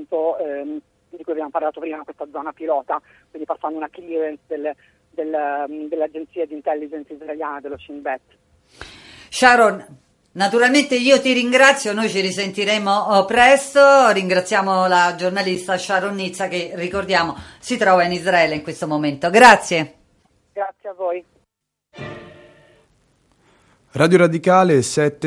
appunto di cui abbiamo parlato prima, questa zona pilota, quindi passando una clearance dell'agenzia di intelligence israeliana, dello Shin Bet. Sharon, naturalmente io ti ringrazio, noi ci risentiremo presto, ringraziamo la giornalista Sharon Nizza che, ricordiamo, si trova in Israele in questo momento. Grazie. Grazie a voi. Radio Radicale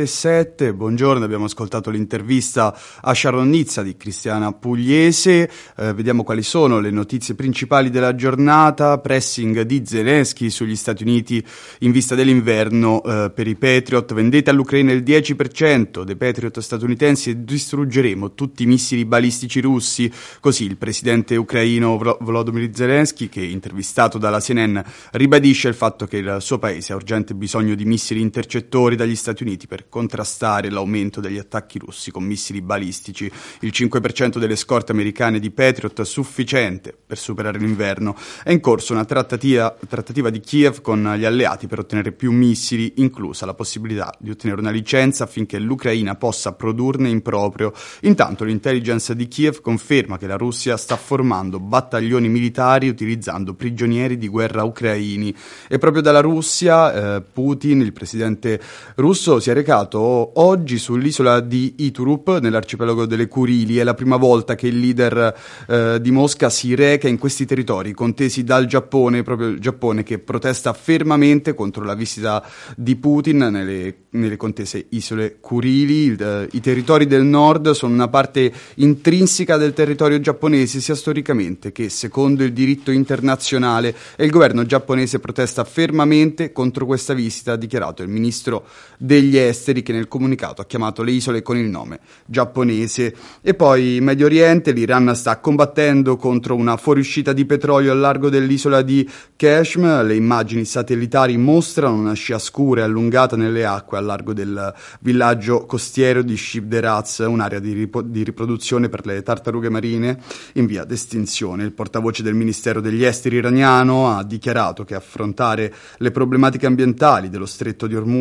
7.7, buongiorno, abbiamo ascoltato l'intervista a Sharon Nizza di Cristiana Pugliese, vediamo quali sono le notizie principali della giornata. Pressing di Zelensky sugli Stati Uniti in vista dell'inverno per i Patriot, vendete all'Ucraina il 10% dei Patriot statunitensi e distruggeremo tutti i missili balistici russi, così il presidente ucraino Volodymyr Zelensky, che intervistato dalla CNN ribadisce il fatto che il suo paese ha urgente bisogno di missili intercettori dagli Stati Uniti per contrastare l'aumento degli attacchi russi con missili balistici. Il 5% delle scorte americane di Patriot è sufficiente per superare l'inverno. È in corso una trattativa di Kiev con gli alleati per ottenere più missili, inclusa la possibilità di ottenere una licenza affinché l'Ucraina possa produrne in proprio. Intanto l'intelligence di Kiev conferma che la Russia sta formando battaglioni militari utilizzando prigionieri di guerra ucraini. E proprio dalla Russia Putin, il presidente russo, si è recato oggi sull'isola di Iturup nell'arcipelago delle Curili. È la prima volta che il leader di Mosca si reca in questi territori contesi dal Giappone, proprio il Giappone che protesta fermamente contro la visita di Putin nelle contese isole Curili. I territori del nord sono una parte intrinseca del territorio giapponese sia storicamente che secondo il diritto internazionale, e il governo giapponese protesta fermamente contro questa visita, ha dichiarato il ministro degli esteri, che nel comunicato ha chiamato le isole con il nome giapponese. E poi in Medio Oriente l'Iran sta combattendo contro una fuoriuscita di petrolio al largo dell'isola di Qashm. Le immagini satellitari mostrano una scia scura e allungata nelle acque al largo del villaggio costiero di Shib Deraz, un'area di riproduzione per le tartarughe marine in via d'estinzione. Il portavoce del Ministero degli Esteri iraniano ha dichiarato che affrontare le problematiche ambientali dello stretto di Hormuz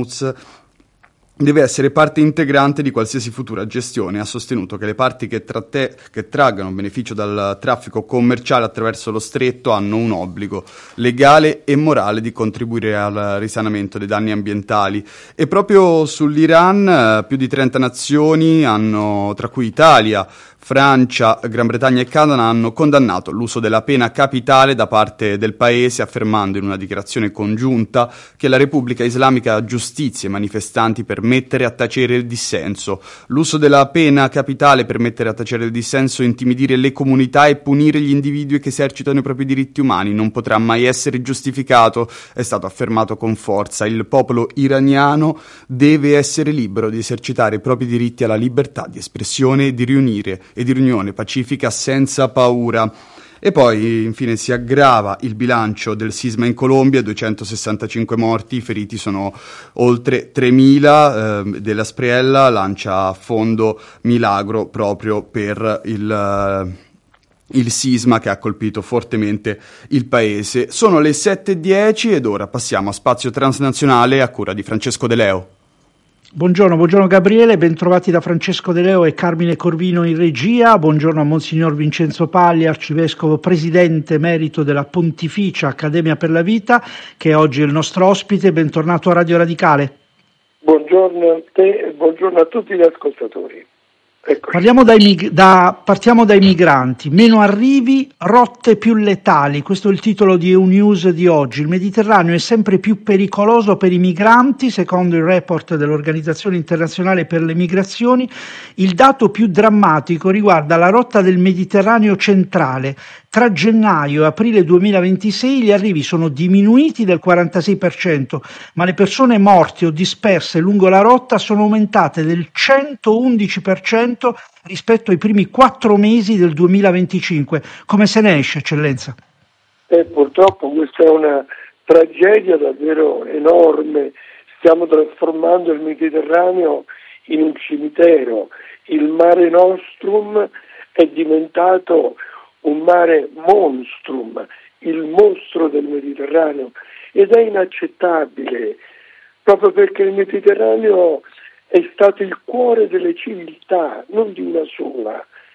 deve essere parte integrante di qualsiasi futura gestione. Ha sostenuto che le parti che traggano beneficio dal traffico commerciale attraverso lo stretto hanno un obbligo legale e morale di contribuire al risanamento dei danni ambientali. E proprio sull'Iran più di 30 nazioni tra cui Italia, Francia, Gran Bretagna e Canada hanno condannato l'uso della pena capitale da parte del paese, affermando in una dichiarazione congiunta che la Repubblica Islamica ha giustizia ai manifestanti per mettere a tacere il dissenso. L'uso della pena capitale per mettere a tacere il dissenso, intimidire le comunità e punire gli individui che esercitano i propri diritti umani non potrà mai essere giustificato, è stato affermato con forza. Il popolo iraniano deve essere libero di esercitare i propri diritti alla libertà di espressione e di riunione pacifica senza paura. E poi infine si aggrava il bilancio del sisma in Colombia, 265 morti, i feriti sono oltre 3.000, della Spriella lancia a fondo Milagro proprio per il sisma che ha colpito fortemente il paese. Sono le 7:10 ed ora passiamo a Spazio Transnazionale a cura di Francesco De Leo. Buongiorno Gabriele, bentrovati da Francesco De Leo e Carmine Corvino in regia. Buongiorno a Monsignor Vincenzo Palli, arcivescovo presidente emerito della Pontificia Accademia per la Vita, che oggi è il nostro ospite. Bentornato a Radio Radicale. Buongiorno a te e buongiorno a tutti gli ascoltatori. Partiamo dai migranti. Meno arrivi, rotte più letali. Questo è il titolo di News di oggi. Il Mediterraneo è sempre più pericoloso per i migranti, secondo il report dell'Organizzazione Internazionale per le Migrazioni. Il dato più drammatico riguarda la rotta del Mediterraneo centrale. Tra gennaio e aprile 2026 gli arrivi sono diminuiti del 46%, ma le persone morte o disperse lungo la rotta sono aumentate del 111% rispetto ai primi 4 mesi del 2025. Come se ne esce, Eccellenza? Purtroppo questa è una tragedia davvero enorme. Stiamo trasformando il Mediterraneo in un cimitero. Il Mare Nostrum è diventato un mare monstrum, il mostro del Mediterraneo, ed è inaccettabile, proprio perché il Mediterraneo è stato il cuore delle civiltà, non di una sola,